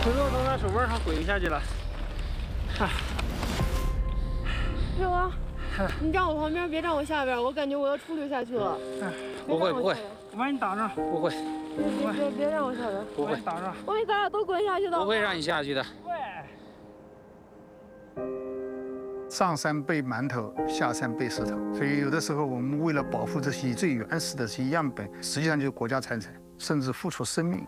朋友从那手腕上滚下去了。 是吗？你站我旁边，别站我下边，我感觉我要出溜下去了。 不会， 我把你挡着。 不会， 别让我下边。 不会挡着。 万一咱俩都滚下去的话， 不会让你下去的。 上山背馒头，下山背石头，所以有的时候我们为了保护这些最原始的这些样本，实际上就是国家财产，甚至付出生命。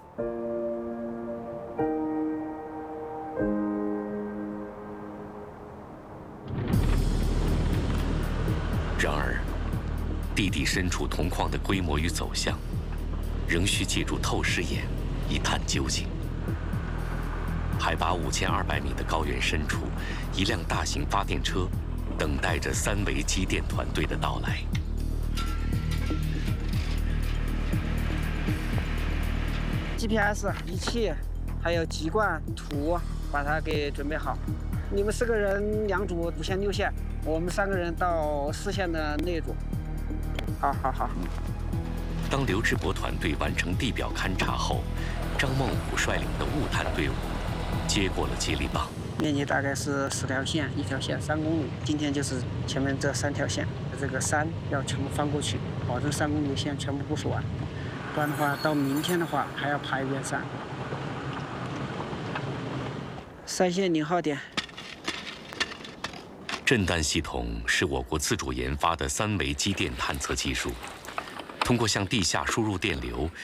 然而，地底深处铜矿的规模与走向，仍需借助透视眼一探究竟。海拔5200米的高原深处，一辆大型发电车等待着三维机电团队的到来。 GPS 仪器，还有籍贯图，把它给准备好。你们4个人2组5线6线，我们3个人到4线的那组。好。 当刘志博团队完成地表勘察后，张孟虎率领的雾探队伍接过了接力棒。 面积大概是10条线，1条线3公里。今天就是前面这3条线，这个山要全部翻过去，保证3公里线全部部署完。不然的话，到明天的话还要爬一遍山。3线0号点。 震弹系统是我国自主研发的3维机电探测技术，通过向地下输入电流